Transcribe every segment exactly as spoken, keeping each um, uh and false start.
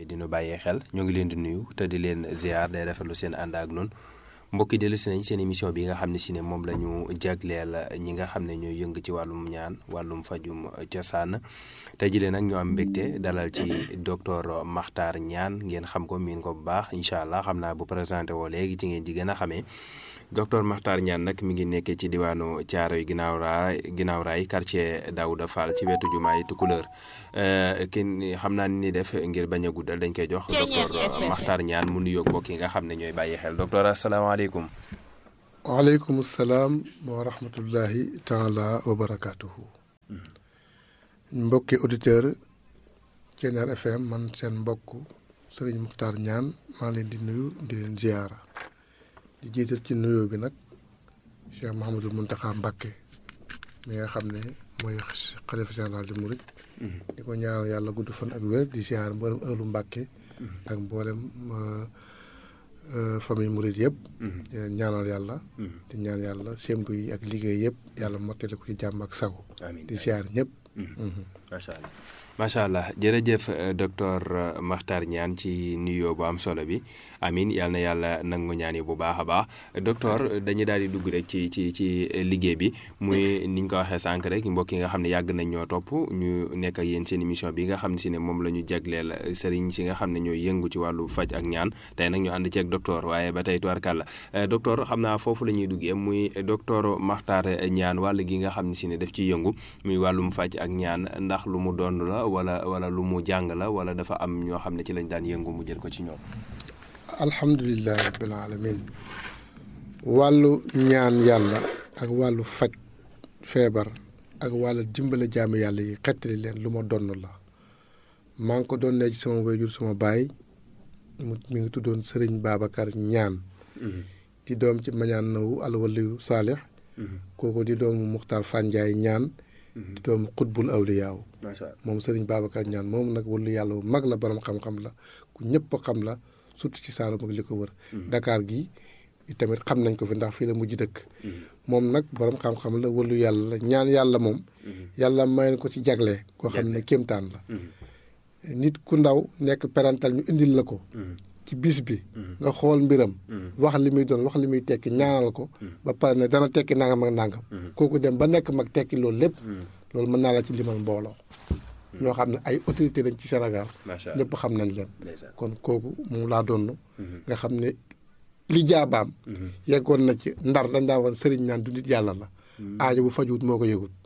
dinu bàyyee xel ñoo ngi leen di nuyu te di leen ziar day rafetlu seen ànd ak noonu mbokki dellu si nañ seen émission bi nga xam ne si ne moom la ñu jagleel ñi nga xam ne ñooy yëng ci wàllum ñaan wàllum fajum cosaan tey jii nag ñoo am mbégte dalal ci docteur Makhtar Niane ngeen xam ko miin ko bu baax incha allah xam naa bu présenté woo léegi ci ngeen di gën a xamee docteur Makhtar Niane nag mi ngi nekkee ci diwaanu Thiaroye ginnaaw raay ginnaaw raay quartier Daouda Fall ci wetu jumaay Tukulóor kin xam naa ni def ngir bañ a guddal dañ koy jox docteur Makhtar Niane mu nuyoog mbokk yi nga xam ne ñooy bàyyi xel docteur asalaamaaleykum. waaleykum salaam wa rahmatullahi taala wa barakaatuhu. mbokki auditeur Thiéniere F M man seen mbokk Serigne Makhtar Niane maa leen di nuyu di leen ziyaara di jiital ci nuyoo bi nag Cheikh Mouhamadou Mountakha Mbacké mi nga xam ne mooy xalifa général di Mouride. di ko ñaanal yàlla gudd fan ak wér di ziyaar mboolem ëllu Mbacké ak mboolem famille Mouride yëpp. di leen ñaanal yàlla. di ñaan yàlla sémbu yi ak liggéey yëpp yàlla mottali ko ci jàmm ak sago. di ziyaar ñëpp. macha allah macha allah jërëjëf docteur Makhtar Niane ci nuyoo bu am solo bi amin yal na yàlla nangu ñaan yi bu baax a baax docteur dañuy daal di dugg rek ci ci ci liggéey bi muy ni ñu ko waxee sànq rek mbokk yi nga xam ne yàgg nañ ñoo topp ñu nekk ak yéen seen émission bi nga xam ne si ne moom la ñu jagleel sëriñ si nga xam ne ñooy yëngu ci wàllu faj ak ñaan tey nag ñu ànd ceeg docteur waaye ba tey tubaarkàlla docteur xam naa foofu la ñuy duggee muy docteur Makhtar Niane wàll gi nga xam ne si ne daf ciy yëngu muy wàllum faj ak ñaan ndax lu mu doon la wala wala lu mu jàng la wala dafa am ñoo xam ne ci lañ daan yëngu mu jël ko ci ñoom. alhamdulilah rabbil alamin wàllu ñaan yàlla ak wàllu faj feebar ak wàllu dimbale jaamu yàlla yi xettali leen lu ma donn la maa ngi ko doon ne ci sama wayjur sama baay mu mi ngi tuddoon Serigne Babacar Niane. di doom ci mañaan nawu alwaliyu saalix kooku di doomu Muxtaar Fanjaay Niane. di doomu xutbul awliyaaw moom Serigne Babacar Niane moom nag wàllu yàlla bu mag la borom xam-xam la ku ñëpp xam la surtout ci Saalum ak li ko wër. Dakar gi tamit xam nañ ko fi ndax fii la mujj dëkk. moom nag borom xam-xam la wàllu yàlla la ñaan yàlla moom. yàlla may ko ci jagle koo xam ne kéemtaan la. nit ku ndaw nekk parental ñu indil la ko. ci bis bi. nga xool mbiram. wax li muy doon wax li muy tekki ñaanal ko. ba pare ne dana tekki nangam ak nangam. kooku dem ba nekk mag tekki loolu lépp. loolu mën naa la ci limal mbooloo. ñoo xam ne ay autorité lañ ci Sénégal. ñëpp xam nañ leen. kon kooku moom laa doon. nga xam ne li jaabaam. yeggoon na ci ndar dañ daa woon sëriñ naan du nit yàlla la. aajo bu fajuwut moo ko yëgut.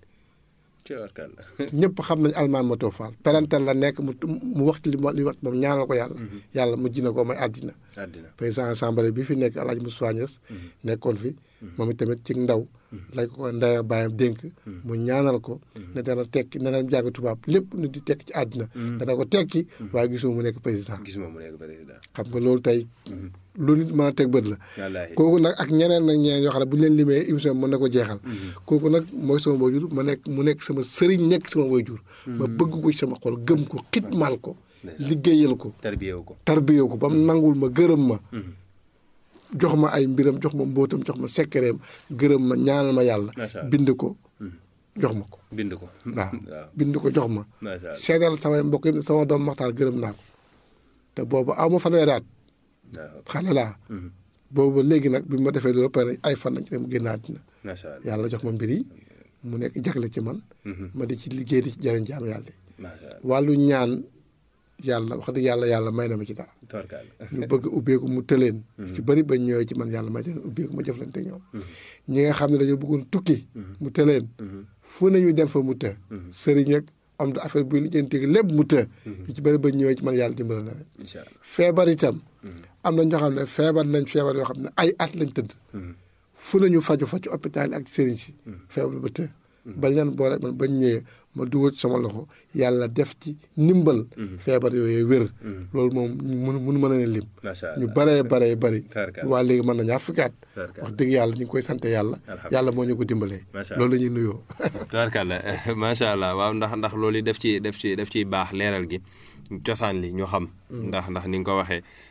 ñëpp xam nañ almaan moto faal parental la nekk mu mu wax ci li li wax moom ñaanal ko yàlla. yàlla mujj na ko may àddina. président assemblée bi fi nekk El Hadj Moussa Niass nekkoon fi. moom itamit ci ndaw. lañ ko ndaya bàyyam dénk. mu ñaanal ko. ne dana tekki ne dana jàng tubaab lépp nu di tekki ci àddina. dana ko tekki. waaye gisuma mu nekk président. gisuma mu nekk président. xam nga loolu tey. lu nit mën a teg bët la. kooku nag ak ñeneen nag ñeneen yoo xam ne bu ñu leen limee émission bi mën na ko jeexal. kooku nag mooy sama waajur ma nekk mu nekk sama sëriñ nekk sama waajur. ma bëgg ko ci sama xol gëm ko xitmaal ko. liggéeyal ko. tarbiyewu ko tarbiyewu ko ba mu nangul ma gërëm ma. jox ma ay mbiram jox ma mbóotam jox ma sekkereem gërëm ma ñaanal ma yàlla. bind ko jox ma ko. bind ko waaw bind ko jox ma. seedal samay mbokk yi sama doom Maxtaar gërëm naa ko te boobu aw ma fanweeri at. xale laa. boobu léegi nag bi ma defee loolu pare ay fan lañ ci dem génn àddina. yàlla jox ma mbir yi mu nekk jagle ci man. ma di ci liggéey di ci jëriñ jaam yàlla yi. wàllu ñaan yàlla wax dëgg yàlla yàlla may na ma ci dara. ñu bëgg ubbeeku mu tëleen. ci bëri ba ñëwee ci man yàlla may leen ubbeeku ma jëflante ñoom. ñi nga xam ne dañoo bëggoon tukki. mu tëleen. fu nañu dem fa mu të. sëriñ ak am da affaire buy lijjanti lépp mu të. ñu ci bëri ba ñëwee ci man yàlla dimbala na leen. feebar itam. am na ñoo xam ne feebar nañ feebar yoo xam ne ay at lañ tëdd. fu nañu faju fa ci hôpital ak sëriñ si. feebar ba të. bañ leen boole man bañ ñëwee ma dugal ci sama loxo yàlla def ci ndimbal. feebar yooyu wér. loolu moom mënu mënu mën a lim. ñu baree baree bari. waa léegi mën na ñaar fukki at. wax dëgg yàlla ñu ngi koy sant yàlla. yàlla moo ñu ko dimbalee. loolu la ñuy nuyoo. tubaarkàlla macha allah waaw ndax ndax loolu def ci def ci def ciy baax leeral gi cosaan li ñu xam. ndax ndax ni nga ko waxee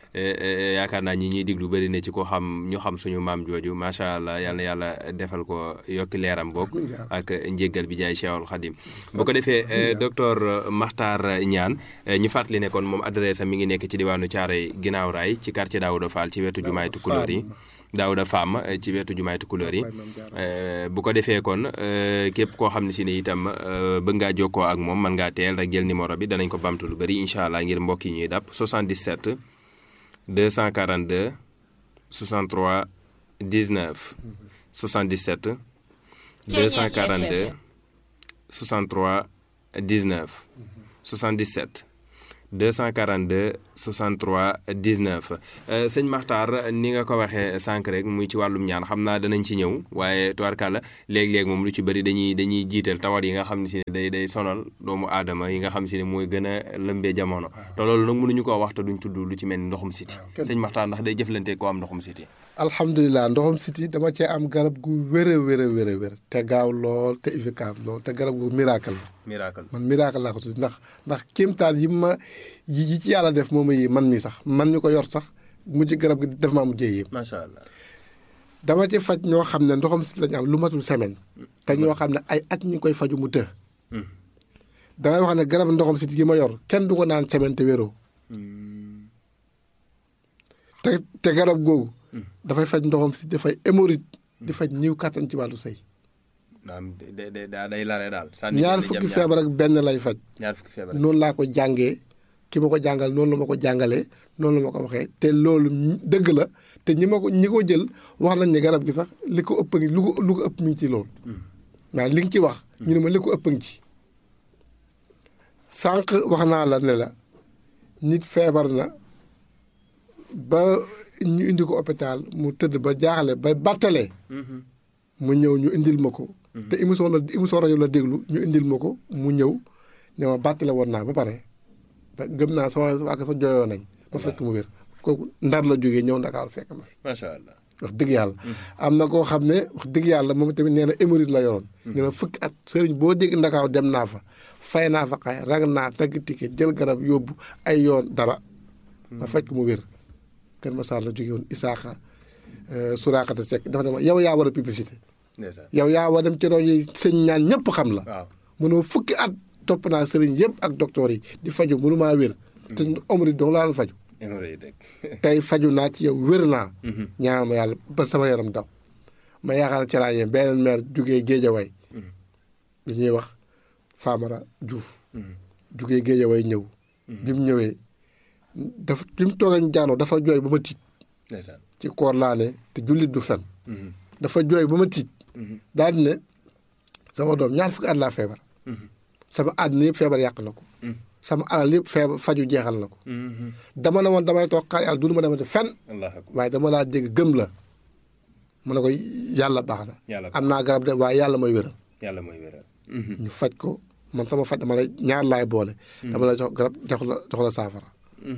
yaakaar naa ñi ñuy diglu bëri na ci ko xam ñu xam suñu maam jooju macha allah yal na yàlla defal ko yokki leeram bokk ak njéggal bi jaay Cheikhul Khadim bu ko defee docteur Makhtar Niane ñu fàttali ne kon moom adresse am mi ngi nekk ci diwaanu Thiaroye ginnaaw raay ci quartier Daouda Fall ci wetu jumaay Tukulóor yi Daouda Fam ci wetu jumaay Tukulóor yi bu ko defee kon képp koo xam ne si ne itam bëgg ngaa jokkoo ak moom mën ngaa teel rek jël numéro bi danañ ko bamtu lu bëri incha allah ngir mbokk yi ñuy dàpp soixante-dix-sept deux cent quarante-deux soixante-trois dix-neuf soixante-dix-sept deux cent quarante-deux soixante-trois dix-neuf soixante-dix-sept deux cent quarante-deux soixante-trois dix-neuf sëñ Makhtar ni nga ko waxee sànq rek muy ci wàllum ñaan xam naa danañ ci ñëw waaye tubaarkàlla léeg-léeg moom lu ci bëri dañuy dañuy jiital tawat yi nga xam ne si ne day day sonal doomu aadama yi nga xam si ne mooy gën a lëmbee jamono te loolu nag mënuñu koo wax te duñ tudd lu ci mel ni ndoxum siti sëñ Makhtar ndax day jëflante koo am ndoxum siti alhamdulilah ndoxum siti dama cee am garab gu wér a wér a wér a wér te gaaw lool te efficace lool te garab gu miracle la miracle man miracle laa ko tudd ndax ndax kéemtaan yi ma yi ci yàlla def moom yi man mi sax man mi ko yor sax mujj garab gi def maa mujjee yéem macha allah dama ci faj ñoo xam ne ndoxam siti lañu am lu matul semaine te ñoo xam ne ay at ñu ngi koy faju mu të damay wax ne garab ndoxam siti gi ma yor kenn du ko naan semaine te wéroo te te garab googu dafay faj ndoxam siti dafay hémorroïde di faj ñiw kattan ci wàllu sëy day lare daal ñaar fukki feebar ak benn lay faj ñaar fukki feebar noonu laa ko jàngee ki ma ko jàngal noonu la ma ko jàngalee noonu la ma ko waxee te loolu dëgg la te ñi ma ko ñi ko jël wax nañ ne garab gi sax li ko ëpp ngi lu ko lu ko ëpp mi ngi ci loolu waaw li nga ci wax ñu ne ma li ko ëpp ngi ci sànq wax naa la ne la nit feebar na ba ñu indi ko hôpital mu tëdd ba jaaxle ba battalee mu ñëw ñu indil ma ko te émission la émission rajo la déglu ñu indil ma ko mu ñëw ne ma battale woon naa ba pare te gëm naa sama waa sa jooyoo nañ ma fekk mu wér kooku ndar la jógee ñëw Ndakaaru fekk ma fi macha allah wax dëgg yàlla am na koo xam ne wax dëgg yàlla moom tamit nee na hémorroïde la yoroon nee na fukki at sëriñ boo dégg Ndakaaru dem naa fa fay naa fa xay rag naa tagg ticket jël garab yóbbu ay yoon dara ma fekk mu wér Kër Massar la jógee woon Isaaxa Suraakata Seck dafa ne yow yaa war a publicité yow yaa war dem ci rajo yi sëñ ñaan ñëpp xam la mënoo fukki at topp naa sëriñ yëpp ak docteur yi di faju mënu maa wér te omri dong laa la faju tey faju naa ci yow wér naa ñaan ma yàlla ba sama yaram daw ma yaakaar ci laa yem beneen maire jugee Géejawaay li ñuy wax Famara Diouf jugee Géejawaay ñëw bi mu ñëwee dafa bi mu toogee ñu jaanoo dafa jooy ba ma tiit ci koor laa ne te jullit du fen dafa jooy ba ma tiit daal di ne sama doom ñaar fukki at laa feebar sama àddina yëpp feebar yàq na ko sama alal yëpp feebar faju jeexal na ko dama ne woon damay toog xaar yàlla du ma demati fen waaye dama laa dégg gëm la mu ne ko yàlla baax na am naa garab de waaye yàlla mooy wéral yàlla mooy wéral ñu faj ko man sama faj dama lay ñaar laay boole dama lay jox garab jox la jox la saafara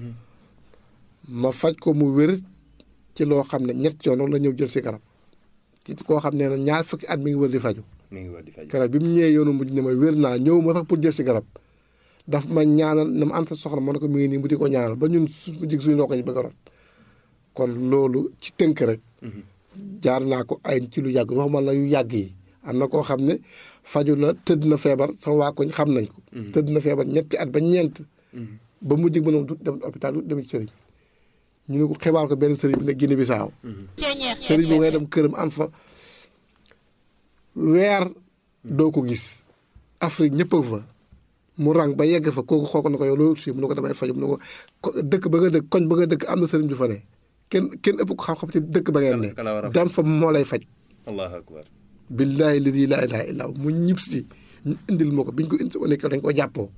ma faj ko mu wér ci loo xam ne ñett yoon la ñëw jël si garab ci koo xam ne ñaar fukki at mi ngi wër di faju mi ngi wër di faju garab bi mu ñëwee yoonu mujj ne ma wér naa ñëw ma sax pour jël si garab daf ma ñaanal na ma am sa soxla ma ne ko mi ngi nii mu di ko ñaanal ba ñun su jig suñu ndox yi bëgg a rot kon loolu ci tënk rek jaar naa ko ay ci lu yàgg waxuma la yu yàgg yi am na koo xam ne faju na tëdd na feebar sama waa koñ xam nañ ko tëdd na feebar ñetti at ba ñeent ba mu jig mënom du dem hôpital du dem ci sëriñ ñu ne ko xibaar ko benn sëriñ bi ne Guinée Bissau sëriñ bi ngay dem këram am fa weer doo ko gis Afrique ñëpp a fa mu rang ba yegg fa kooku xool ko ne ko yow loolu si mu ne ko damay faju mu ne ko dëkk ba nga dëkk koñ ba nga dëkk am na sëriñ ju fa ne kenn kenn ëpp ko xam-xam ci dëkk ba ngeen ne dem fa moo lay faj allahu akbar billaahi ladi laa ilaaha illaa hu mu ñib si ñu indil ma ko biñ ko indi ko nekk dañ ko jàppoo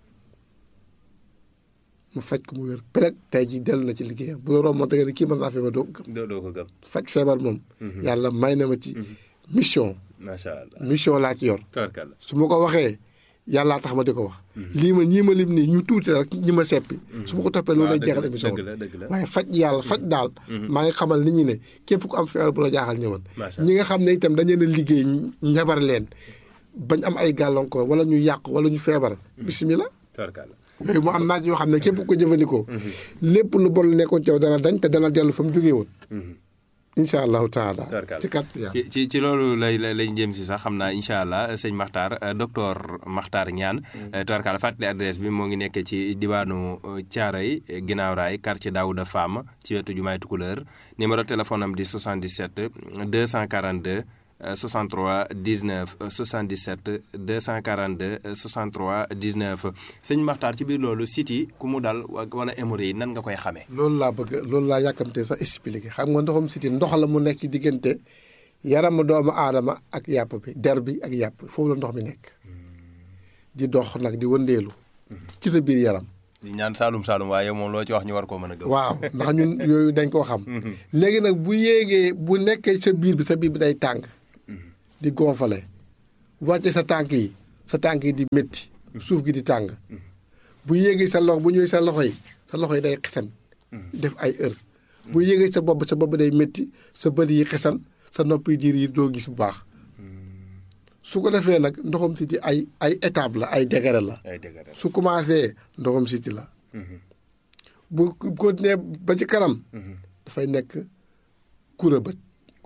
mu faj ko mu wér peleg tey ji dellu na ci liggéeyam bu la romb da nga ne kii mën naa feebar doo ko gëm doo ko gëm faj feebar moom yàlla may na ma ci mission macha allah mission laa ci yor tabarkalla su ma ko waxee yàllaa tax ma di ko wax lii ma ñii ma lim nii ñu tuuti rek ñi ma seppi su ma ko toppee loolu lay jeexal émission bi waaye faj yàlla faj daal maa ngi xamal nit ñi ne képp ku am feebar bu la jaaxal ñëwal ñi nga xam ne itam dañu leen a liggéey njabar leen bañ am ay gàllankoor wala ñu yàq wala ñu feebar bisimilah tabarkalla yooyu mu am naaj yoo xam ne képp ko jëfandikoo lépp lu bon nekkoon ci yow dana dañ te dana dellu fa mu jógee woon incha allahu taala ci kat ci ci ci loolu lay lay jëm si sax xam naa incha allah sëñ Makhtar docteur Makhtar Niane tubarkalla fàttali adresse bi moo ngi nekk ci diwaanu Thiaroye ginnaaw raay quartier Daouda Fam ci wetu jumaay Tukulëër numéro téléphone am di soixante-dix-sept deux cent quarante-deux soixante-trois dix-neuf soixante-dix-sept deux cent quarante-deux soixante-trois dix-neuf sëñ Makhtar ci biir loolu site yi ku mu dal wala hémorroïde yi nan nga koy xamee. loolu laa bëgg loolu laa yàkkamtee sax expliqué xam nga ndoxum site ndox la mu nekk ci diggante yaramu doomu aadama ak yàpp bi der bi ak yàpp foofu la ndox mi nekk di dox nag di wëndeelu ci sa biir yaram. di ñaan Saalum Saalum waaye moom loo ci wax ñu war koo mën a gëm. waaw ndax ñun yooyu dañ koo xam. léegi nag bu yéegee bu nekkee sa biir bi sa biir bi day tàng. di gonfale wàcce sa tànk yi sa tànk yi di métti suuf gi di tàng bu yéegee sa loxo bu ñëwee sa loxo yi sa loxo yi day xesan def ay heure bu yéegee sa bopp sa bopp day métti sa bët yi xesan sa nopp yi diir yi doo gis bu baax su ko defee nag ndoxam siti ay ay étape la ay degré la su commencé ndoxam siti la bu continuer ba ci kanam dafay nekk kura bët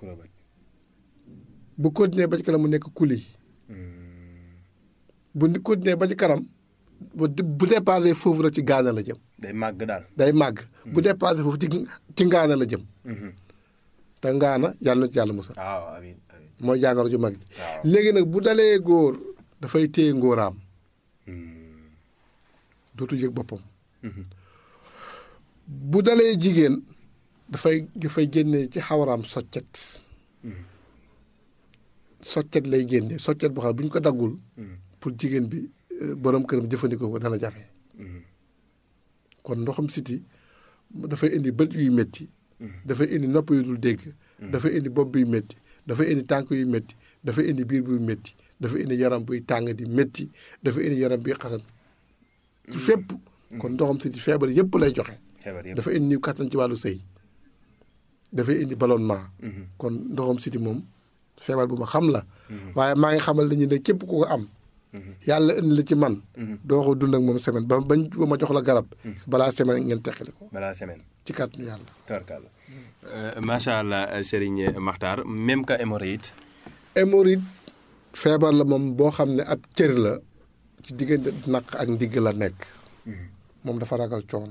bu continuer ba ci kanam mu nekk kuli bu continuer ba ci kanam bu bu dépassé foofu rek ci gaana la jëm. day màgg daal day màgg. bu dépassé foofu ci ci ngaana la jëm. te ngaana yàlla na ci yàlla musal. waaw amiin amiin mooy jàngoro ju mag ji. léegi nag bu dalee góor dafay téye ngóoraam. dootu yëg boppam. bu dalee jigéen dafay dafay génne ci xawaraam soccet. soccet lay génne soccet boo xam ne bu ñu ko daggul pour jigéen bi borom këram jëfandikoo ko dana jafe kon ndoxam siti dafay indi bët yuy métti dafay indi nopp yu dul dégg dafay indi bopp buy métti dafay indi tànk yu métti dafay indi biir buy métti dafay indi yaram buy tàng di métti dafay indi yaram buy xasan ci fépp kon ndoxam siti feebar yëpp lay joxe dafay indi niw kattan ci wàllu sëy dafay indi ballonnement kon ndoxam siti moom feebar bu ma xam la waaye maa ngi xamal nañu ne képp ku ko am yàlla indi la ci man doo ko dund ak moom semaine ba bañ ba ma jox la garab balaa semaine ngeen teqali ko balaa semaine ci kàttanu yàlla tabarkalla macha allah Serigne Makhtar même que hémorroïde hémorroïde feebar la moom boo xam ne ab cër la ci diggante naq ak ndigg la nekk moom dafa ragal coono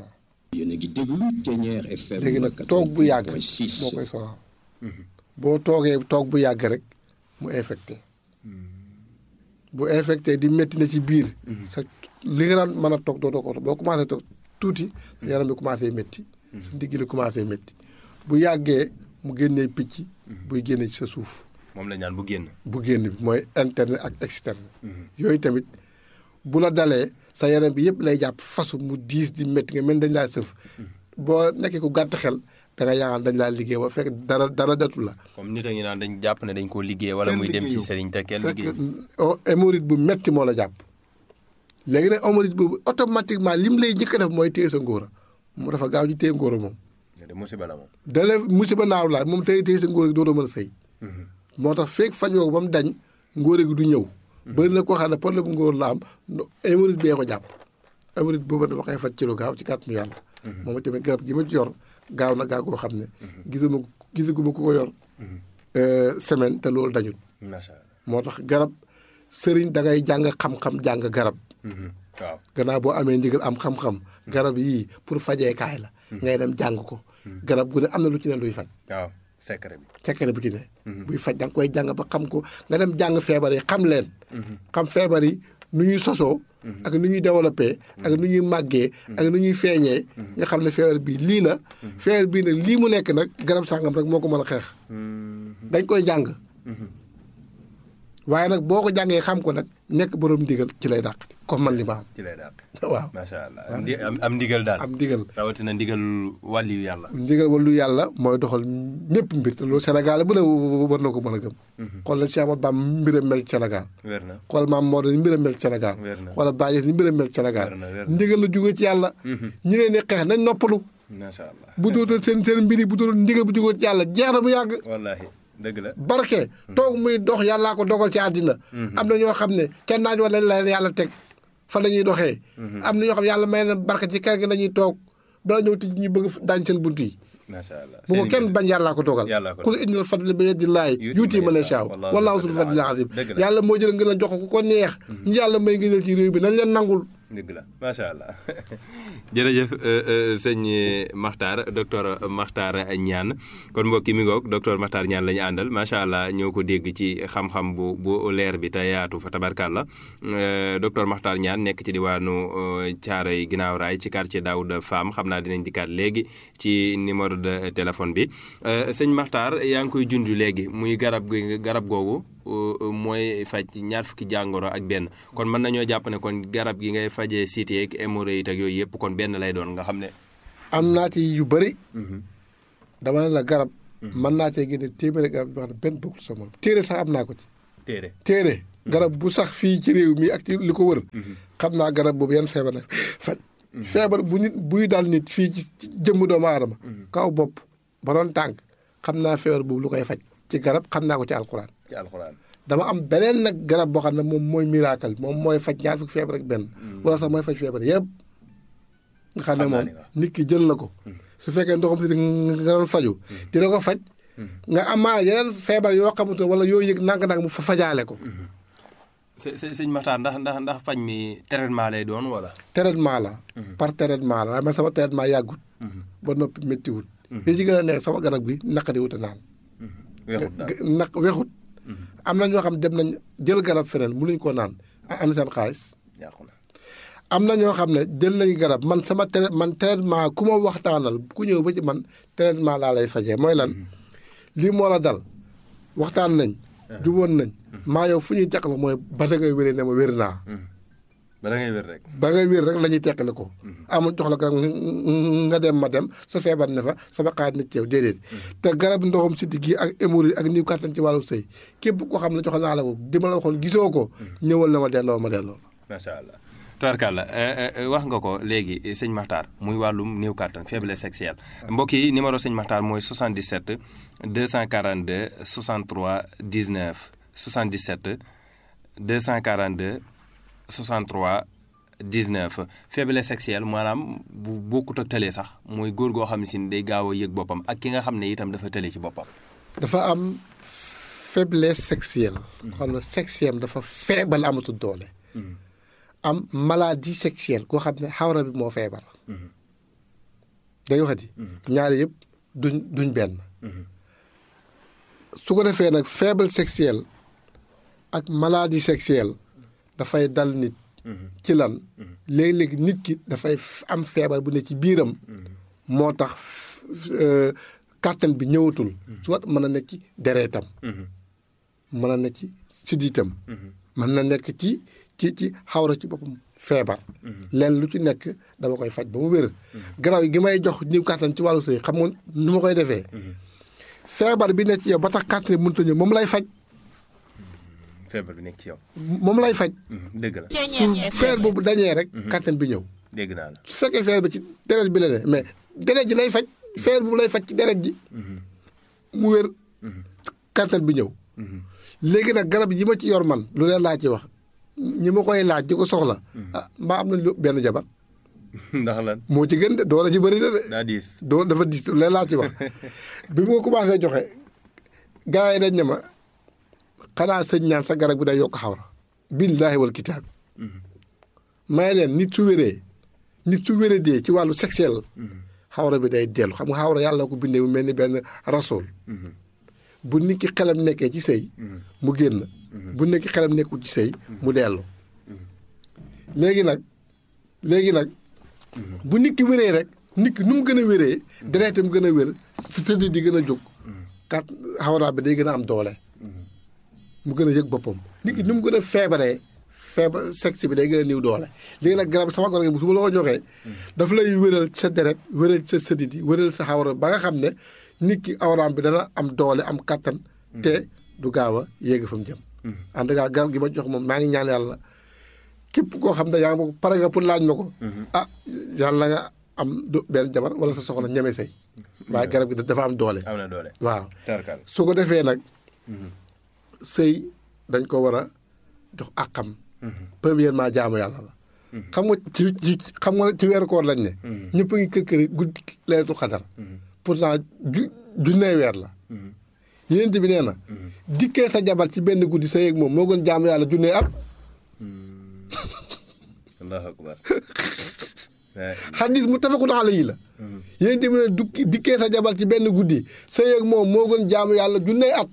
léegi nag toog bu yàgg moo koy sonal boo toogee toog bu yàgg rek mu infecté bu infecté di métti na ci biir sa li nga daan mën a toog doo toog boo commencé toog tuuti yaram bi commencé métti sa ndigg li commencé métti bu yàggee mu génnee picc buy génne ci sa suuf moom la ñaan bu génn bu génn bi mooy interne ak externe yooyu tamit bu la dalee sa yaram bi yëpp lay jàpp fasu mu diis di métti nga mel dañ laa sëf boo nekkee ku gàtt xel da nga yaakaar dañ laa liggéey ba fekk dara dara datu la. comme nit a ngi naan dañ jàpp ne dañ koo liggéey wala muy dem ci sëriñ te kenn liggéey fekk hémorroïde bu metti moo la jàpp léegi nag hémorroïde boobu automatiquement lim lay njëkk a def mooy téye sa ngóora moom dafa gaaw ci téye ngóora moom. de musiba la moom. dale musiba naaw la moom téye téye sa ngóora gi doo mën a sëy. moo tax fekk fajoo ko ba mu dañ ngóora gi du ñëw. bëri na koo xam ne problème ngóor la am hémorroïde bee ko jàpp hémorroïde boobu dafa koy faj ci lu gaaw ci kàttanu yàlla. moom tamit garab gi ma ci yor gaaw na gaaw goo xam ne gisuma gisaguma ku ko yor semaine te loolu dañul macha allah moo tax garab sëriñ da ngay jàng xam-xam jàng garab waaw gannaaw boo amee ndigal am xam-xam garab yii pour fajeekaay la ngay dem jàng ko garab gu ne am na lu ci ne luy faj waaw secret bi secret bu ci ne buy faj da nga koy jàng ba xam ko nga dem jàng feebar yi xam leen xam feebar yi nu ñuy sosoo ak nu ñuy développé ak nu ñuy màggee ak nu ñuy feeñee nga xam ne feebar bii lii la feebar bii nag lii mu nekk nag garab sàngam rek moo ko mën a xeex dañ koy jàng waaye nag boo ko jàngee xam ko nag nekk borom ndigal ci lay dàq comme man li ma am ci lay dàq waaw macha allah am ndigal daal am ndigal rawatina ndigal wàlliyu yàlla ndigal wàllu yàlla mooy doxal ñëpp mbir te loolu Sénégal bu ne war na ko mën a gëm xool na Cheikh Ahmadou Bamba mbiram mel ci Sénégal wér na xool maam Maodo ni mbiram mel ci Sénégal xoolal Baye ni mbiram mel ci Sénégal ndigal la jógee ci yàlla ñi leen di xeex nañ noppalu macha allah bu dootal seen seen mbir yi bu dootal ndigal bu jógee ci yàlla jeex na bu yàgg wallaahi dëgg la barke toog muy dox yàllaa ko dogal ci àddina am na ñoo xam ne kenn naaj wala la leen yàlla teg fa la ñuy doxee. am na ñoo xam yàlla may na barke ci kër gi lañuy toog bala ñëw tij ñu bëgg daañ seen bunt yi. macha allah bu ko kenn bañ yàllaa ko toogal. kul innal fadla bi yadillaahi yuutii man yashaa wallaahu zul fadlil aziim. yàlla moo jël ngeen a jox ko ko neex. ñi yàlla may ngeen ci réew bi nañ leen nangul. dëgg la macha allah jërëjëf sëñ Makhtar docteur Makhtar Niane kon mbokki mi ngoog docteur Makhtar Niane la ñu àndal macha allah ñoo ko dégg ci xam-xam bu bu leer bi te yaatu fa tabarkàlla docteur Makhtar Niane nekk ci diwaanu Thiaroye Ginnaaw Raay ci quartier Daouda Fam xam naa dinañ dikkaat léegi ci numéro de téléphone bi sëñ Makhtar yaa ngi koy junj léegi muy garab gi garab googu mooy faj ñaar fukki jàngoro ak benn kon mën nañoo jàpp ne kon garab gi ngay fajee cité ak hémorroïde ak yooyu yëpp kon benn lay doon nga xam ne. am naa ci yu bëri. dama ne la garab. mën naa cee génne téeméeri garab yoo xam ne benn bokkul sa moom téere sax am naa ko ci. téere téere garab bu sax fii ci réew mi ak ci li ko wër. xam naa garab boobu yan feebar la faj. feebar bu nit buy dal nit fii ci jëmm doomu aadama. kaw bopp ba doon tànk xam naa feebar boobu lu koy faj. ci garab xam naa ko ci alxuraan. ci alxuraan dama am beneen nag garab boo xam ne moom mooy miracle moom mooy faj ñaar fukki feebar ak benn. wala sax mooy faj feebar yëpp. nga xam ne moom nit ki jël na ko. su fekkee ndoxam si nga doon faju dina ko faj. nga amaana yeneen feebar yoo xamante wala yoo yëg nang-nang mu fa fajaale ko. së së sëñ Makhtar ndax ndax ndax faj mi traitement lay doon wala. traitement la. par traitement la waaye man sama traitement yàggut. ba noppi méttiwut. li ci gën a nekk sama garab gi naqari wut a naan. weexut daal naq weexut. am na ñoo xam dem nañ jël garab feneen mënuñ koo naan am seen xaalis. am na ñoo xam ne jël nañ garab man sama tra man traitement ku ma waxtaanal ku ñëw ba ci man traitement laa lay fajee mooy lan lii moo la dal waxtaan nañ. juboon nañ. maa yow fu ñuy teqale mooy ba da ngay wéree ne ma wér naa. ba da ngay wér rek. ba ngay wér rek la ñuy teqale ko. amul jox la garab nga dem ma dem sa feebar ne fa sama xaar nit ci yow déedéet. te garab ndoxam siddi gi ak hémorroïde ak niw kàttan ci wàllu sëy képp koo xam ne jox naa la ko di ma la waxoon gisoo ko. ñëwal na ma delloo ma delloo. macha allah. Tubarkalla wax nga ko léegi sëñ Makhtar muy wàllum néew kàttan faiblesse sexuelle mbokk yi numéro sëñ Makhtar mooy soixante-dix-sept deux cent quarante-deux soixante-trois dix-neuf soixante-dix-sept deux cent quarante-deux soixante-trois dix-neuf faiblesse sexuelle maanaam bu bokkut ak tële sax mooy góor goo xam ne si day gaaw a yëg boppam ak ki nga xam ne itam dafa tële ci boppam. dafa am faiblesse sexuelle. xam ne sexuelle dafa feebal amatul doole. am maladie sexuelle koo xam ne xawra bi moo feebar. day waxati. ñaari yëpp duñ duñ benn. su ko defee nag faible sexuelle ak maladie sexuelle dafay dal nit. ci lan léeg-léeg nit ki dafay am feebar bu ne ci biiram. moo tax kàttan bi ñëwatul. soit mën na nekk ci dereetam. mën na nekk ci siddiitam. mën na nekk ci. ci ci xawra ci boppam feebar. leen lu ci nekk dama koy faj ba mu wér. garaaw gi may jox niw kàttan ci wàllu sëy xam nga nu ma koy defee. feebar bi nekk ci yow ba tax kàttan bi mënut a ñëw moom lay faj. feebar bi nekk ci yow. moom lay faj. dëgg la su feebar boobu dañee rek. kàttan bi ñëw. dégg naa la su fekkee feebar bi ci deret bi la ne mais deret ji lay faj. feebar boobu lay faj ci deret ji. mu wér. kàttan bi ñëw. léegi nag garab yi ma ci yor man lu leen laa ci wax. ñi ma koy laaj di ko soxla. ah mbaa am nañu benn jabar. ndax lan moo ci gën de doole ci bëri na de. daa diis doo dafa diis leen laa ci wax bi mu ko commencé joxe gars yi dañ ne ma xanaa sëñ ñaan sa garab bi day yokk xawra. billaahi wal kitaab. may leen nit su wéree nit su wéree dee ci wàllu sexuel. xawra bi day dellu xam nga xawra yàlla ko bindee mu mel ni benn rasool. bu nit ki xelam nekkee ci sëy mu génn. bu nekk xelam nekkul ci sëy mu dellu. léegi nag léegi nag bu nit ki wéree rek nit ki nu mu gën a wéree deretam gën a wér sa tëdd di gën a jóg kat xawraa bi day gën a am doole mu gën a yëg boppam nit ki nu mu gën a feebaree feebar sexe bi day gën a niw doole. léegi nag garab sama garab bu su ma la ko joxee daf lay wéral sa deret wéral sa sëdit yi wéral sa xawra ba nga xam ne nit ki awraam bi dana am doole am kattan te du gaaw a yéeg fa mu jëm. en tout cas garab gi ma jox moom maa ngi ñaan yàlla képp koo xam ne yaa ngi ma ko pare nga pour laaj ma ko. ah yàlla nga am benn jabar wala sa soxla ñeme say. waaye garab gi dafa am doole. am na doole waaw. su ko defee nag. sëy dañ ko war a jox àqam. premièrement jaamu yàlla la. xam nga ci ci xam nga ci weeru koor lañ ne. ñëpp a ngi kër kër guddi laylatul xadar. pourtant ju junnee weer la. yéen bi nee na. dikkee sa jabar ci benn guddi sa yéeg moom moo gën jaamu yàlla junnee at. allahu akbar. xadis mu tafakun alayhi la. yéen bi ne dukki dikkee sa jabar ci benn guddi sa yéeg moom moo gën jaamu yàlla junnee at.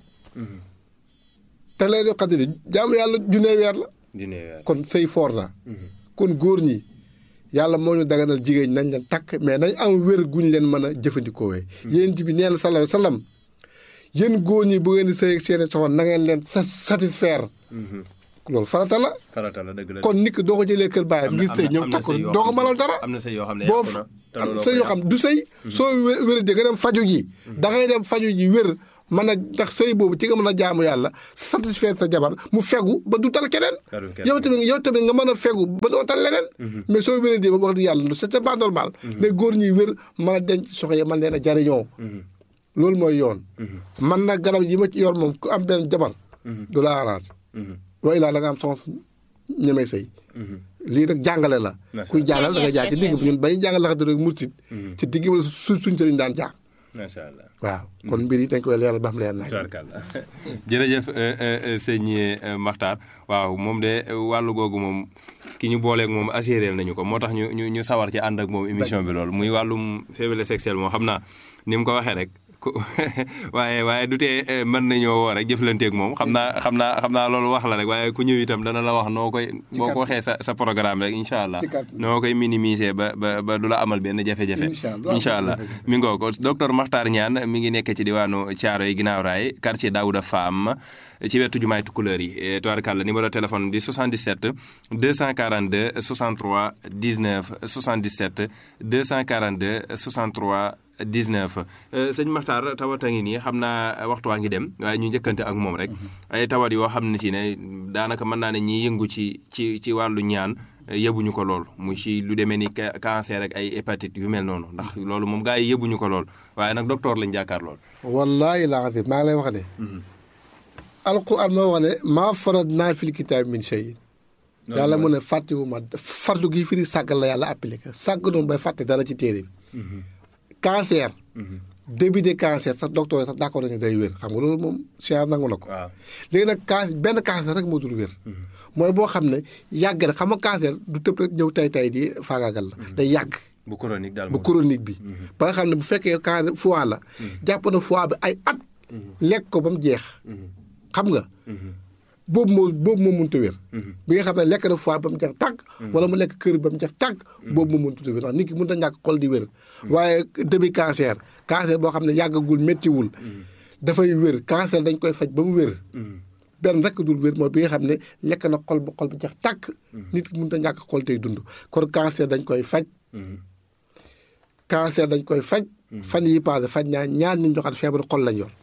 te laylatul xadar jaamu yàlla junnee weer la. kon sëy foor na. kon góor ñi yàlla moo ñu daganal jigéen nañ leen takk mais nañ am wér guñ leen mën a jëfandikoo wee. yéen bi nee na sallallahu alayhi wa sallam yéen góor ñi bu ngeen di sëy ak seen soxna na ngeen leen sa satisfaire. loolu farata la. farata la dëgg la kon nit ki doo ko jëlee kër baayam ngir sëy ñëw takk doo ko mënal dara. am na sëy yoo xam ne boo sëy yoo xam du sëy. soo wé wéradee nga dem faju ji. da ngay dem faju ji wér mën a ndax sëy boobu ci nga mën a jaamu yàlla satisfaire sa jabar mu fegu ba du tal keneen. yow tamit yow tamit nga mën a fegu ba doo tal leneen. mais soo wéradee ba wax di yàlla c'est pas normal. les góor ñuy wér mën a denc soxna yi mën leen a jariñoo. loolu mooy yoon. man nag garab yi ma ci yor moom ku am benn jabar. du la arrange. waaye laa da nga am soxna ñemee sëy. lii rek jàngale la. kuy jàngal da nga jaar ci digg bi ñun bay jàngal la xam ne mursit ci digg bi la su suñ sëriñ daan jaar. macha allah waaw kon mbir yi dañ koy leeral ba xam leer nañ. jërëjëf sëñ Makhtar waaw moom de wàllu googu moom ki ñu booleeg moom assuré nañu ko moo tax ñu ñu ñu sawar ci ànd ak moom émission bi loolu muy wàllum faiblesse sexuelle moom xam naa ni mu ko waxee rek. waaye waaye du tee mën nañoo woo rek jëflanteeg moom xam naa xam naa xam naa loolu wax la rek waaye ku ñëw itam dana la wax noo koy boo ko waxee sa sa programme rek incha allah noo koy minimiser ba ba ba du la amal benn jafe-jafe incha allah mi ngoo ko docteur Makhtar Niane mi ngi nekk ci diwaanu Thiaroye ginnaaw raay quartier Daouda Fam ci wetu jumaay Tukulëër yi tubaarkàlla numéro téléphone di soixante-dix-sept deux cent quarante-deux soixante-trois dix-neuf soixante-dix-sept deux cent quarante-deux soixante-trois dix-neuf sëñ Makhtar tawat a ngi nii xam naa waxtu waa ngi dem waaye ñu njëkkante ak moom rek ay tawat yoo xam ne si ne daanaka mën naa ne ñi yëngu ci ci ci wàllu ñaan yëbuñu ko lool mu ci lu demee ni cancer ak ay hépatite yu mel noonu ndax loolu moom gaa yi yëbuñu ko lool waaye nag docteur lañ jàkkaar lool. wallaahi laa xam maa ngi lay wax ne. alquran moo wax ne maa faratnaa fil kitaabi min shay'in yàlla mu ne fàttewuma fartu gi firi sàggal la yàlla appliqué sàgg noonu bay fàtte dara ci téere bi. cancer. début de cancer sax docteur yi sax d'accord nañu day wér xam nga loolu moom science nangu na ko. waaw léegi nag can benn cancer rek moo dul wér. mooy boo xam ne yàgg na xam nga cancer du tëb rek ñëw tay tay di faagaagal la. day yàgg. bu chronique daal bu chronique bi. ba nga xam ne bu fekkee cancer foie la. jàpp na foie bi ay at. lekk ko ba mu jeex. xam nga. boobu moo boobu moo mënut a wér. bi nga xam ne lekk na foie ba mu jeex tàgg. wala mu lekk kër ba mu jeex tàgg. boobu moo mënut a wér ndax nit ki mënut a ñàkk xol di wér. waaye début cancer cancer boo xam ne yàggagul méttiwul. dafay wér cancer dañ koy faj ba mu wér. benn rek dul wér mooy bi nga xam ne lekk na xol ba xol ba jeex tàgg. nit ki mënut a ñàkk xol tey dund kon cancer dañ koy faj. cancer dañ koy faj. fan yi passé faj naa ñaar ñu joxaat feebar xol lañ yor.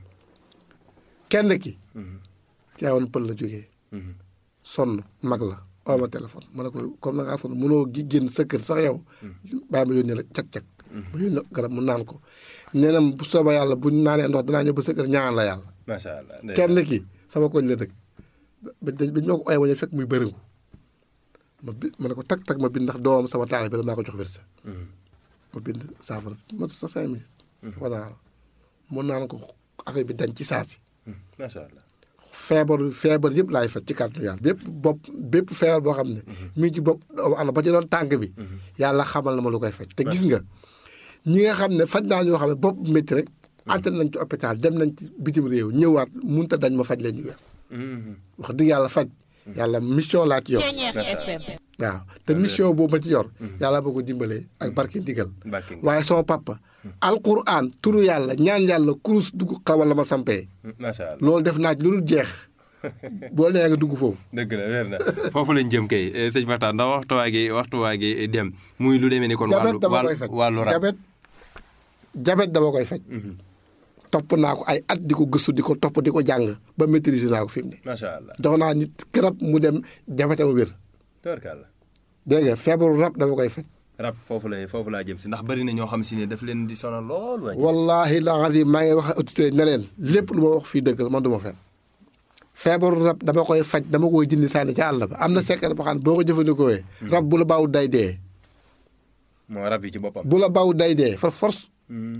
kenn ki. Caawoon pël la jógee. sonn mag la oo ma téléphone ma ne ko comme na ngaa sonn mënoo gi génn sa kër sax yow. bàyyi ma yónnee la cag-cag. ma yónnee garab mu naan ko. nee na bu soobee yàlla bu ñu naanee ndox danaa ñëw ba sa kër ñaan la yàlla. macha allah kenn ki sama koñ la dëkk. ba dañ ba ñoo ko ooyee ba ñu fekk muy bëriŋu. ma bi ma ne ko tag tag ma bind ndax doomam sama taal bi la maa ko jox wérsa. ma bind saafara ma sa cinq minutes. dafa naan mu naan ko affaire bi dañ ci saasi. macha allah. feebar feebar yëpp laay faj ci kàttanu yàlla bépp bopp bépp feebar boo xam ne. mi ngi ci bopp ana ba ci doon tànk bi. yàlla xamal na ma lu koy faj. te gis nga ñi nga xam ne faj naa ñoo xam ne bopp métti rek. ante nañ ci hôpital dem nañ ci bitim réew ñëwaat mënut a dañ ma faj leen ñu weer. wax dëgg yàlla faj. yàlla mission laa ci yor. waaw te mission boobu ma ci yor. yàlla boo ko dimbalee ak barke ndigal. waaye sama papa. alquran turu yàlla ñaan yàlla kurus dugg xawal la ma sampee. macha allah loolu def naa ci lu dul jeex. boo nee nga dugg foofu. dëgg la weer na foofu lañ jëm kay sëñ Makhtar ndax waxtuwaa gi waxtuwaa gi dem muy lu demee ni kon. wàllu wàllu rab jabet jabet dama koy faj. topp naa ko ay at di ko gëstu di ko topp di ko jàng ba maîtriser naa ko fi mu ne. macha allah jox naa nit garab mu dem jabetam wér. tubarkalla. dégg nga feebaru rab dama koy faj. rab foofu la foofu laa jëm si ndax bari na ñoo xam si ne daf leen di sonal lool. wallaahi la azim maa ngi wax autorité ne leen lépp lu ma wax fii dëgg la man du ma fen feebaru rab dama koy faj dama koy dindi sànni ca àll ba am na secret boo xam ne boo ko jëfandikoo rab bu la bawut day dee. moo rab yi ci boppam. bu la bawut day dee for force.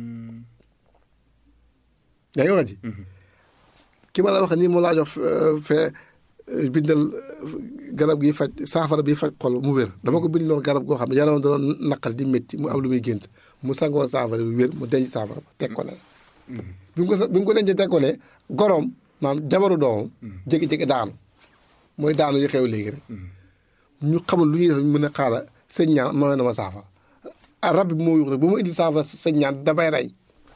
yaa ngi wax ji. ki ma la wax nii mu laa jox fee bindal garab gi faj saafara bi faj xol mu wér dama ko bindaloon garab goo xam ne yaram da doon naqal di métti mu am lu muy gént mu sangoo saafara bi wér mu denc saafara ba teg ko ne. bi mu ko bi mu ko dencee teg ko ne goroom maanaam jabaru doomam. jékki-jékki daanu mooy daanu yi xew léegi rek. ñu xamul lu ñuy def ñu mën a xaaral sëñ ñaan ma na ma saafara rab bi moo yuux rek bu ma indil saafara sëñ ñaan damay rey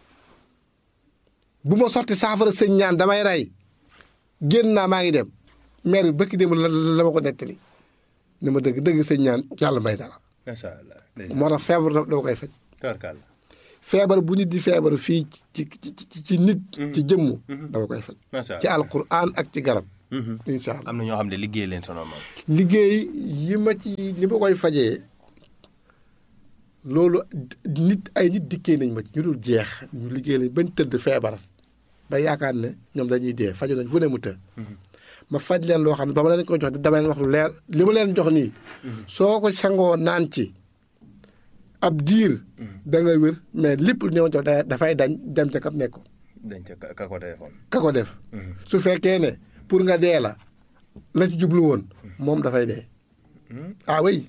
bu ma sotti saafara sëñ ñaan damay rey génn naa maa ngi dem. maire bi bëkk démb la la ma ko nettali ni ma dëgg dëgg sëñ ñaan yàlla may dara. macha allah. moo tax feebar dama koy faj. tabarkalla. feebar bu nit di feebar fii ci ci ci nit. ci jëmm. dama koy faj. macha allah ci alquran ak ci garab. incha allah am na ñoo xam ne liggéey leen sonal moom. liggéey yi ma ci li ma koy fajee loolu nit ay nit dikkee nañ ma ci ñu dul jeex ñu liggéey lañ bañ tëdd feebar ba yaakaar ne ñoom dañuy dee faju nañ fu ne mu të. ma faj leen loo xam ne ba ma leen ko jox dama leen wax lu leer li ma leen jox nii. soo ko sangoo naan ci ab diir. da nga wér mais lépp lu ñu jox dafay dañ dem ca kam nekk. dañ ca ka ko defoon. ka ko def. su fekkee ne pour nga dee la la ci jublu woon moom dafay dee. ah oui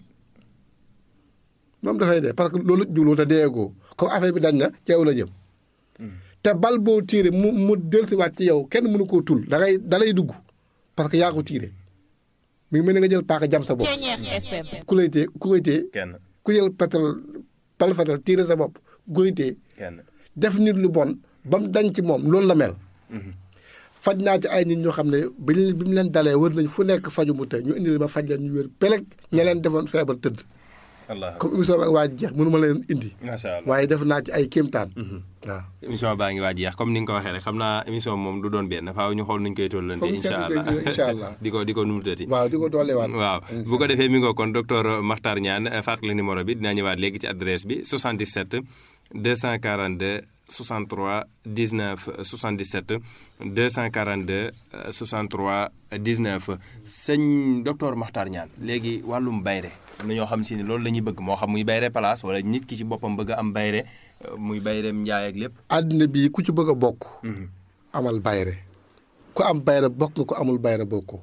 moom dafay dee parce que loolu jublu te deegoo comme affaire bi dañ na ci yow la jëm. te bal boo tiire mu mu dellusiwaat ci yow kenn mënu koo tul da ngay da lay dugg. parce que yaa ko tiire mi ngi mel ni nga jël paaka jam sa bopp ku lay tee ku koy tee kenn ku jël patal bal fatal tiire sa bopp ku koy tee kenn def nit lu bon ba mu dañ ci moom loolu la mel. faj naa ci ay nit ñoo xam ne bi bi mu leen dalee wër nañ fu nekk faju mu te ñu indi ma faj leen ñu wér peleg ña leen defoon feebar tëdd. allah comme émission bi waa jeex mënu ma leen indi. macha allah waaye def naa ci ay kéemtaan. waaw émission baa ngi waaj jeex comme ni nga ko waxee rek xam naa émission moom du doon benn faaw ñu xool nuñ koy tollante incha allah incha allah di ko di ko numutati waaw di ko dooleewaat waaw bu ko defee mi ngoo kon docteur Makhtar Niane fàttali numéro bi dinaa ñëwaat léegi ci adresse bi soixante-dix-sept deux cent quarante-deux soixante-trois dix-neuf soixante-dix-sept deux cent quarante-deux soixante-trois dix-neuf sëñ docteur Makhtar Niane léegi wàllum bayre am na ñoo xam si ni loolu la ñuy bëgg moo xam muy bayre place wala nit ki ci boppam bëgg a am bayre muy bayreem njaay ak lépp. àddina bii ku ci bëgg a bokk. amal bayre ku am bayre bokk nga ku amul bayre bokkoo.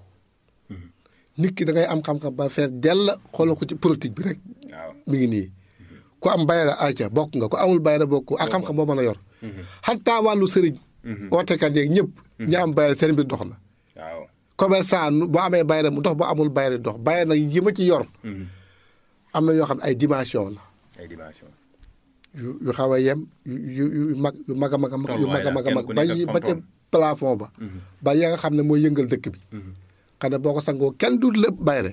nit ki da ngay am xam-xam ba fees dell xoolal ko ci politique bi rek. waaw mi ngi nii. ku am bayre ayca bokk nga ku amul bayre bokkoo ak xam-xam boo mën a yor. xataa wàllu sëriñ. ootekat yeeg ñëpp. ñi am bayre seen mbir dox na. waaw commerçant boo amee bayre mu dox boo amul bayre dox bayre nag yi ma ci yor. am na yoo xam ne ay dimension la. ay dimension. yu yu xaw a yem yu yu mag yu mag a mag a mag yu mag a mag a mag ba ba ca plafond ba. ba ya nga xam ne mooy yëngal dëkk bi. xam ne boo ko sangoo kenn du lépp bayre.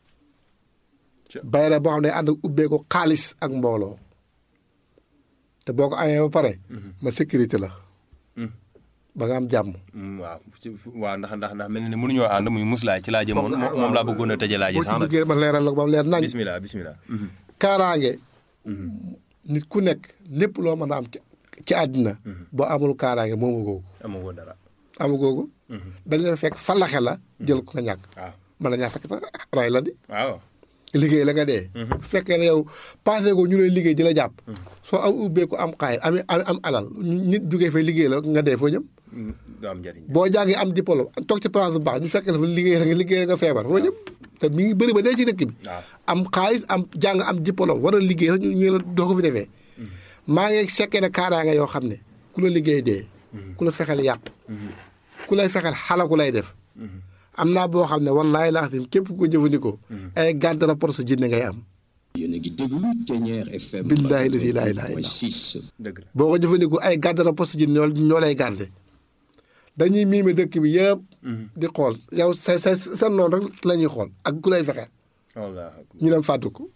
bayre boo xam ne ànd ak ubbee ko xaalis ak mbooloo. te boo ko amee ba pare. ma sécurité la. ba nga am jàmm. waaw waaw ndax ndax ndax mel na ne mënuñoo ànd muy muslaay ci laa jëmoon moom laa bëggoon a tëjee laa ji sax nag. boo ci duggee ma leeral la ko ba mu leer nañ. bisimilah bisimilah. kaaraange. nit ku nekk lépp loo mën a am ci ci àddina. boo amul kaaraange moomu googu. amagoo dara. amu googu. dañ la fekk falaxe la jël ko la ñàkk. waaw mën na ñàkk fekk sax ray la di. waaw. liggéey la nga dee. bu fekkee ne yow passé ko ñu lay liggéey di la jàpp. soo am ubbee ko am xaay am am alal nit jugee fay liggéey la nga dee foo jëm. du am njëriñ. boo jàngee am diplôme toog ci place bu baax ñu fekkee dafa liggéey la nga liggéey nga feebar foo jëm. te mi ngi bëri ba dee ci dëkk bi. am xaalis am jàng am diplôme war a liggéey sax ñu ñu la doo ko fi defee. maa ngi sekkee ne kaaraange yoo xam ne ku la liggéey dee. ku la fexeel yàq. ku lay fexeel xalaku lay def. am naa boo xam ne wallaahi laa xam képp ku ko jëfandikoo. ay garde rapport sa jinne ngay am. yéen a ngi déglu Thiéniere F M. billaahi la si laa ilaaha six. dëgg la boo ko jëfandikoo ay garde rapport sa jinne ñoo ñoo lay garde dañuy miime dëkk bi yëpp. di xool yow sa sa sa noonu rek la ñuy xool ak ku lay fexeel. wallaahi. ñu dem fàttu ko.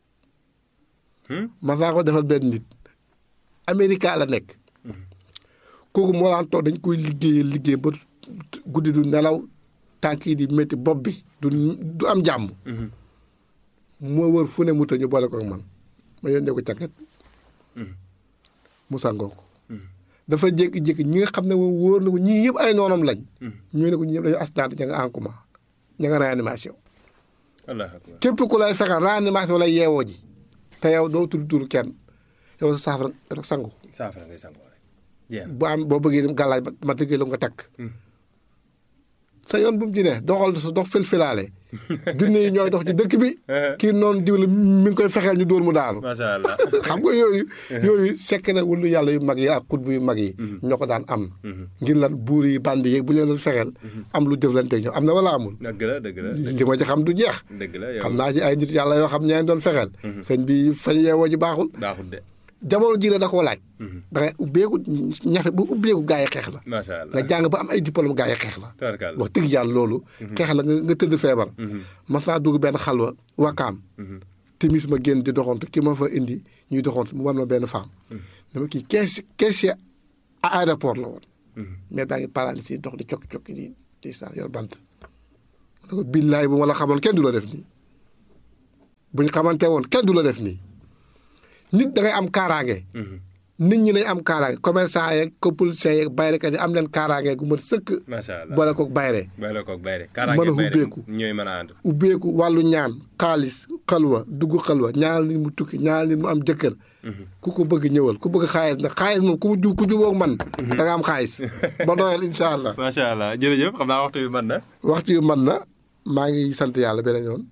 ma saa ko defal benn nit. Amérique la nekk. kooku moo daan toog dañ koy liggéeyee liggéey ba guddi du nelaw tànk yi di métti bopp bi du du am jàmm. moo wër fu ne mu ta ñu boole ko ak man ma yónnee ko càkket. mu sangoo ko. dafa jékki-jékki ñi nga xam ne moom wóor na ko ñii yëpp ay noonam lañ. ñu ne ko ñii yëpp dañoo accident ña nga en coma ña nga réanimation. képp ku lay fexeel réanimation lay yeewoo ji. te yow doo tudd turu kenn yow sa saafara rek sangu. saafara ngay sangu rek. bu am boo bëggee dem gàllaaj ma tëggee la nga takk. sa yoon bu mu ci ne doxal sa dox filfilaale junne yi ñooy dox ci dëkk bi kii noonu diw la mi ngi koy fexeel ñu dóor mu daanu. macha allah xam nga yooyu. yooyu sekk na wëllu yàlla yu mag yi ak xutbu yu mag yi. ñoo ko daan am. ngir lan buur yi bandi yeeg bu leen doon fexeel. am lu jëflanteeg ñoom am na wala amul. dëgg la dëgg la li ma ci xam du jeex. dëgg la xam naa ci ay nit yàlla yoo xam ñaa doon fexeel. sëñ bi fañ yeewoo ji baaxul. baaxul de. jamono ji la da koo laaj. da ngay ubbeeku ñafe bu ubbeeku gaa yi xeex la. macha allah nga jàng ba am ay diplôme gaa yi xeex la. tabarkalla wax dëgg yàlla loolu. xeex la nga nga tëdd feebar. mas naa dugg benn xalwa wakaam. timis ma génn di doxantu ki ma fa indi ñuy doxantu mu war ma benn femme. dama kii kees kees à aéroport la woon. mais daa ngi paralysé dox di cokki cokki di di saa yor bant. ma ne ko billaay bu ma la xamoon kenn du la def nii. bu ñu xamante woon kenn du la def nii. nit da ngay am kaaraange. nit ñi lañ am kaaraange commerçant yeeg politiciens yeeg bayrekat yi am leen kaaraange gu mat sëkk. macha allah boole koog bayre. boole koog bayre mën a ubbeeku ñooy mën a ànd. ubbeeku wàllu ñaan xaalis xalwa dugg xalwa ñaanal nit mu tukki ñaanal nit mu am jëkkër. ku ko bëgg ñëwal ku bëgg xaalis nag xaalis moom ku ju ku jubóog man. da nga am xaalis ba doyal incha allah. macha allah jërëjëf xam naa waxtu yu mën na. waxtu yu mën na maa ngi sant yàlla beneen yoon.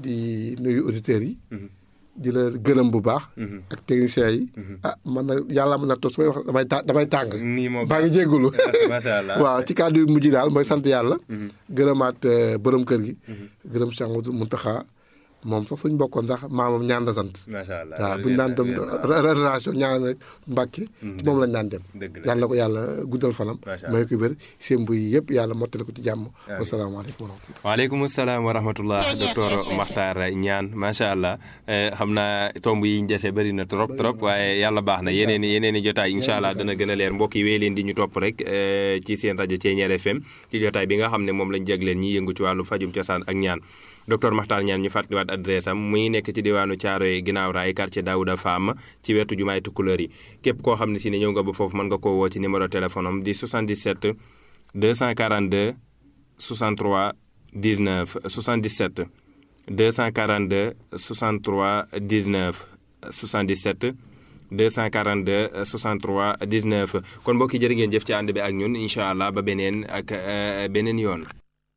di nuyu auditeurs yi. di la gërëm bu baax. ak techniciens yi. ah man na yàlla mën na toog su may wax damay ta damay tàng. nii moom baa ngi jégalu. macha allah waaw ci kàddu yu mujj daal mooy sant yàlla. gërëmaat borom kër gi. gërëm Cheikh Mouhamadou Mountakha moom sax suñ bokkoon ndax maamam ñaan la sant. macha allah waaw bu ñu daan dem relation ñaan rek Mbàkke moom lañ daan dem. yàlla na ko yàlla guddal fanam. may ko wér sémbu yi yëpp yàlla mottali ko ci jàmm. wasalaamaaleykum wa rahmatulah. waaleykum salaam wa rahmatulah docteur Makhtar Niane macha allah xam naa tomb yi ñu dese bëri na trop trop waaye yàlla baax na yeneen i yeneen i jotaay incha allah dana gën a leer mbokk yi wéy leen di ñu topp rek ci seen rajo Thiéniere F M ci jotaay bi nga xam ne moom lañ jagleen ñi yëngu ci wàllu fajum cosaan ak ñaan docteur Makhtar Niane ñu fàttaliwaat adresse am muy nekk ci diwaanu Thiaroye ginnaaw raay quartier Daouda Fam ci wetu jumaay Tukulóor yi képp koo xam ne si ne ñëw nga ba foofu mën nga koo woo ci numéro téléphone am di soixante-dix-sept deux cent quarante-deux soixante-trois dix-neuf soixante-dix-sept deux cent quarante-deux soixante-trois dix-neuf soixante-dix-sept deux cent quarante-deux soixante-trois dix-neuf kon mbokk yi jërë ngeen jëf ci ànd bi ak ñun incha allah ba beneen ak beneen yoon.